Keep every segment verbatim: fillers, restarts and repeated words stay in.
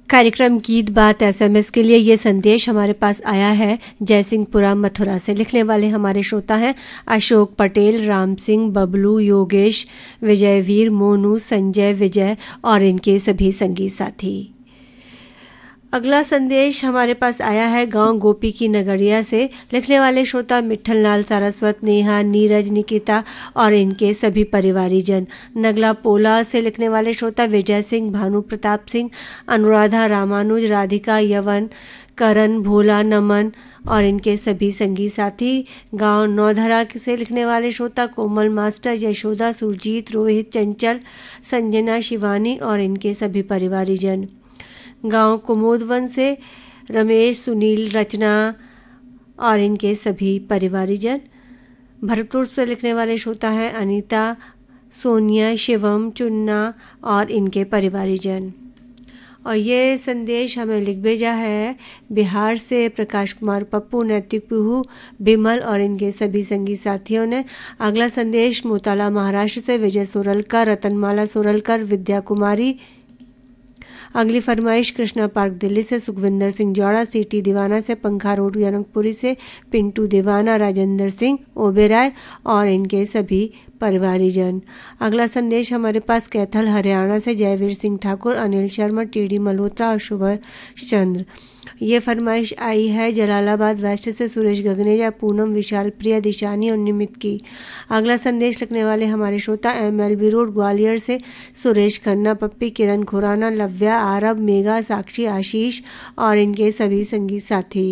कार्यक्रम गीत बात एसएमएस के लिए ये संदेश हमारे पास आया है जयसिंहपुरा मथुरा से। लिखने वाले हमारे श्रोता हैं अशोक पटेल, राम सिंह, बबलू, योगेश, विजयवीर, मोनू, संजय, विजय और इनके सभी संगीत साथी। अगला संदेश हमारे पास आया है गांव गोपी की नगरिया से। लिखने वाले श्रोता मिट्ठल लाल, सारस्वत, नेहा, नीरज, निकिता और इनके सभी परिवारीजन। नगला पोला से लिखने वाले श्रोता विजय सिंह, भानु प्रताप सिंह, अनुराधा, रामानुज, राधिका, यवन, करण, भोला, नमन और इनके सभी संगीत साथी। गांव नौधरा से लिखने वाले श्रोता कोमल, मास्टर, यशोदा, सुरजीत, रोहित, चंचल, संजना, शिवानी और इनके सभी परिवारीजन। गांव कुमोदवन से रमेश, सुनील, रचना और इनके सभी परिवारीजन। भरतपुर से लिखने वाले श्रोता हैं अनीता, सोनिया, शिवम, चुन्ना और इनके परिवारीजन। और ये संदेश हमें लिख भेजा है बिहार से प्रकाश कुमार, पप्पू, नैतिक, पिहू, बिमल और इनके सभी संगीत साथियों ने। अगला संदेश मोताला महाराष्ट्र से विजय सोरलकर, रतनमाला सोरलकर, विद्या कुमारी। अगली फरमाइश कृष्णा पार्क दिल्ली से सुखविंदर सिंह जौड़ा, सीटी दीवाना से, पंखा रोड जनकपुरी से पिंटू दीवाना, राजेंद्र सिंह ओबेराय और इनके सभी परिवारीजन। अगला संदेश हमारे पास कैथल हरियाणा से जयवीर सिंह ठाकुर, अनिल शर्मा, टीडी मल्होत्रा और सुभाष चंद्र। ये फरमाइश आई है जलालाबाद वेस्ट से सुरेश गगनेजा, पूनम, विशाल, प्रिया, दिशानी और निमित की। अगला संदेश लिखने वाले हमारे श्रोता M L B road Gwalior से सुरेश खन्ना, पप्पी, किरण खुराना, लव्या, आरब, मेघा, साक्षी, आशीष और इनके सभी संगीत साथी।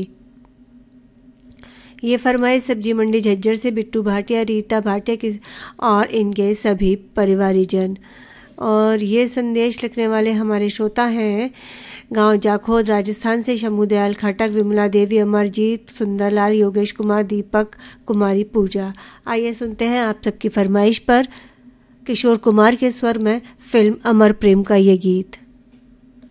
ये फरमाइश सब्जी मंडी झज्जर से बिट्टू भाटिया, रीता भाटिया की और इनके सभी परिवारीजन। और ये संदेश लिखने वाले हमारे श्रोता हैं गांव जाखोद राजस्थान से शंभू दयाल खटक, विमला देवी, अमरजीत, सुंदरलाल, योगेश कुमार, दीपक, कुमारी, पूजा। आइए सुनते हैं आप सबकी फरमाइश पर किशोर कुमार के स्वर में फिल्म अमर प्रेम का ये गीत।